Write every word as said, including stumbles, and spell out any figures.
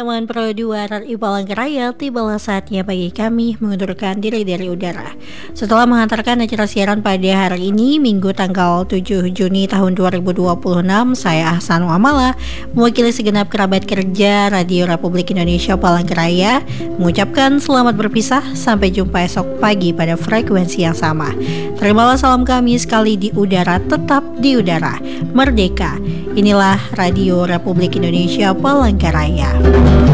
teman-teman Pro dua R I Palangkaraya, tibalah saatnya bagi kami mengundurkan diri dari udara. Setelah mengantarkan acara siaran pada hari ini, Minggu tanggal tujuh Juni tahun dua ribu dua puluh enam, saya Ahsan Amala, mewakili segenap kerabat kerja Radio Republik Indonesia Palangkaraya, mengucapkan selamat berpisah, sampai jumpa esok pagi pada frekuensi yang sama. Terimalah salam kami sekali di udara, tetap di udara, merdeka. Inilah Radio Republik Indonesia Palangkaraya.